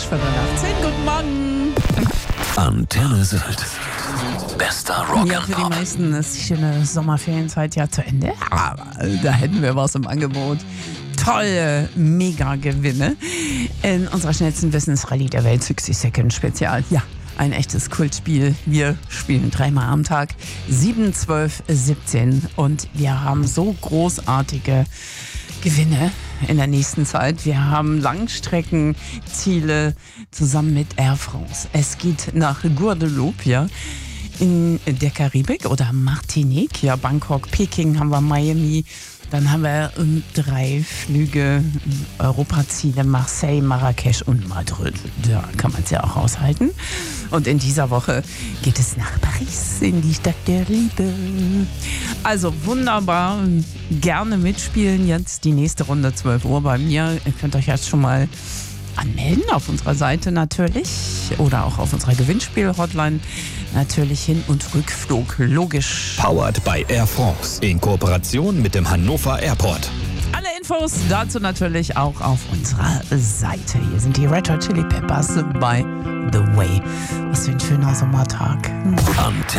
18. Guten Morgen. Antenne Sylt. Bester Rock Ja, für die meisten ist die schöne Sommerferienzeit ja zu Ende. Aber da hätten wir was im Angebot. Tolle Mega-Gewinne in unserer schnellsten Wissensrallye der Welt, 60 Second Spezial. Ja, ein echtes Kultspiel. Wir spielen 3-mal am Tag, 7, 12, 17 und wir haben so großartige Gewinne in der nächsten Zeit. Wir haben Langstreckenziele zusammen mit Air France. Es geht nach Guadeloupe, ja, in der Karibik oder Martinique, ja, Bangkok, Peking haben wir, Miami. Dann haben wir 3 Flüge, Europaziele, Marseille, Marrakesch und Madrid. Da kann man es ja auch aushalten. Und in dieser Woche geht es nach Paris, in die Stadt der Liebe. Also wunderbar, gerne mitspielen jetzt die nächste Runde 12 Uhr bei mir. Ihr könnt euch jetzt schon mal anmelden auf unserer Seite natürlich oder auch auf unserer Gewinnspiel-Hotline. Natürlich Hin- und Rückflug, logisch. Powered by Air France in Kooperation mit dem Hannover Airport. Alle Infos dazu natürlich auch auf unserer Seite. Hier sind die Red Hot Chili Peppers bei The Way. Was für ein schöner Sommertag.